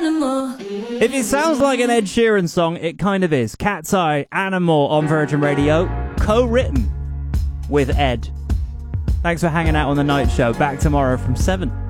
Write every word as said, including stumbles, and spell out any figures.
Animal. If it sounds like an Ed Sheeran song, it kind of is. Cat's Eye, Animal on Virgin Radio, co-written with Ed. Thanks for hanging out on the night show. Back tomorrow from seven.